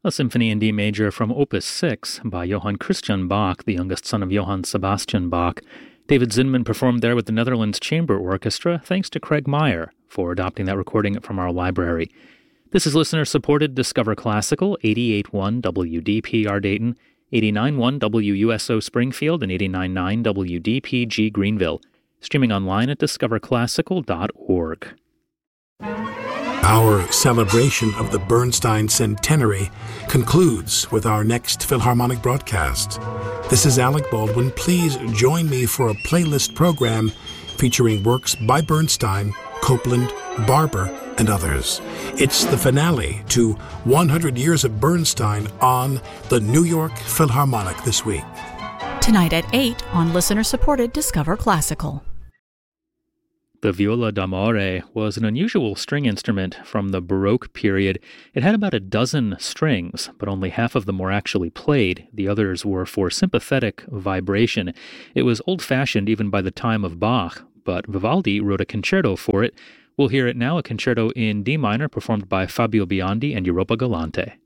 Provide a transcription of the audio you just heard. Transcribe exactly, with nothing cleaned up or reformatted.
A symphony in D major from Opus six by Johann Christian Bach, the youngest son of Johann Sebastian Bach. David Zinman performed there with the Netherlands Chamber Orchestra, thanks to Craig Meyer for adopting that recording from our library. This is listener-supported Discover Classical, eighty-eight point one W D P R Dayton, eighty-nine point one W U S O Springfield, and eighty-nine point nine W D P G Greenville. Streaming online at discover classical dot org. Our celebration of the Bernstein Centenary concludes with our next Philharmonic broadcast. This is Alec Baldwin. Please join me for a playlist program featuring works by Bernstein, Copland, Barber, and others. It's the finale to one hundred years of Bernstein on the New York Philharmonic this week. Tonight at eight on listener-supported Discover Classical. The viola d'amore was an unusual string instrument from the Baroque period. It had about a dozen strings, but only half of them were actually played. The others were for sympathetic vibration. It was old-fashioned even by the time of Bach, but Vivaldi wrote a concerto for it. We'll hear it now, a concerto in D minor performed by Fabio Biondi and Europa Galante.